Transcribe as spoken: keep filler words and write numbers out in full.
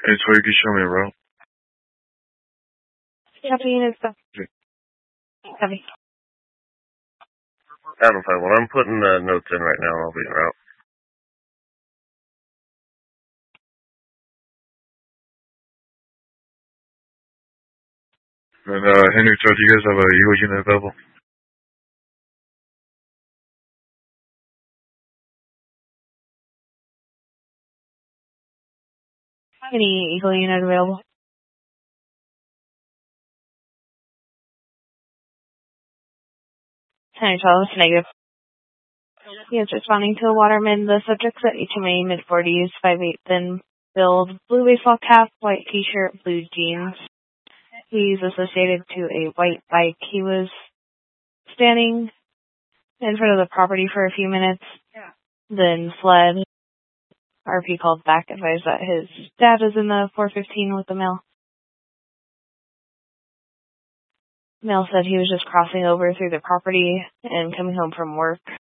Hey, so you can show me a route? Copy unit stuff. Copy. Adam five one, I'm putting the notes in right now. I'll be en route. And, uh, Henry, so do you guys have a Eagle unit available? Any Eagle unit available? Ten twelve, negative. He is responding to a waterman. The subject's at H M A, mid forties, five eight, thin build, blue baseball cap, white t-shirt, blue jeans. He's associated to a white bike. He was standing in front of the property for a few minutes, then fled. R P called back, advised that his dad is in the four fifteen with the mail. Mail said he was just crossing over through the property and coming home from work.